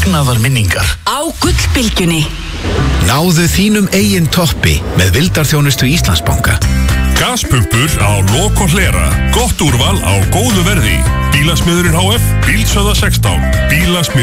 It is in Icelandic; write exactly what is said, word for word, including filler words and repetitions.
magnaðar minningar. Á Gullbylgjunni. Náðu þínum eigin toppi með vildarþjónustu Íslandsbanka. Gaspumpur á lok og hlera. Gott úrval á góðu verði. Bílasmiðurinn H F, Bílsöða sextán. Bílasmiður